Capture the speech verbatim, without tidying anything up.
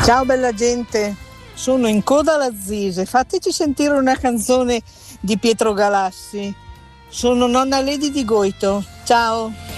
Ciao bella gente, sono in coda alla Zise, fateci sentire una canzone di Pietro Galassi. Sono nonna Lady di Goito, ciao.